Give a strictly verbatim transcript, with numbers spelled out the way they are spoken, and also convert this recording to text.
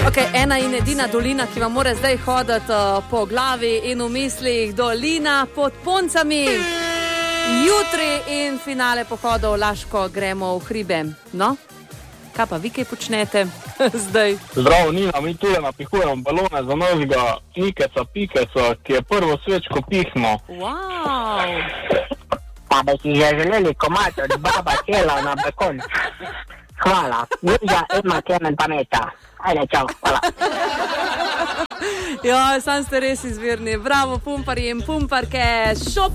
Okay, ena in edina dolina, ki vam mora zdaj hoditi uh, po glavi in v mislih, dolina pod Poncami. Jutri in finale pohodov Laško gremo v hribe. No, kaj pa vi kaj počnete zdaj? Zdravo, Nina, mi tu napihujemo balone za novega Nikeca Pikeca, ki je prvo svečko pihno. Wow. Pa bi si že želeli komad od baba Tela na balkon. Hvala. Niža ima Klemen Pameta. Ajde, čau, hvala. Jo, sam ste res izvirni. Bravo, pumparji in pumparke. Šop